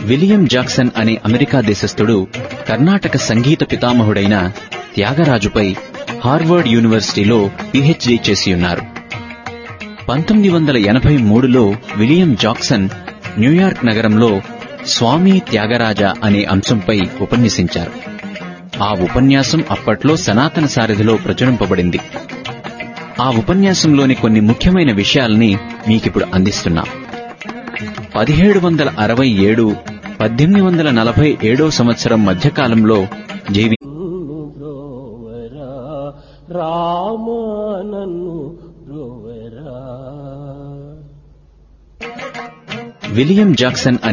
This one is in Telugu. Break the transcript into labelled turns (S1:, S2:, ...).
S1: విలియం జాక్సన్ అనే అమెరికా దేశస్థుడు కర్ణాటక సంగీత పితామహుడైన త్యాగరాజుపై హార్వర్డ్ యూనివర్సిటీలో పీహెచ్డీ చేసియున్నారు. 1983లో విలియం జాక్సన్ న్యూయార్క్ నగరంలో స్వామి త్యాగరాజ అనే అంశంపై ఉపన్యసించారు. ఆ ఉపన్యాసం అప్పట్లో సనాతన సారథిలో ప్రచురింపబడింది. ఆ ఉపన్యాసంలోని కొన్ని ముఖ్యమైన విషయాల్ని మీకిప్పుడు అందిస్తున్నాం. 1767-1847 సంవత్సరం మధ్యకాలంలో విలియం జాక్సన్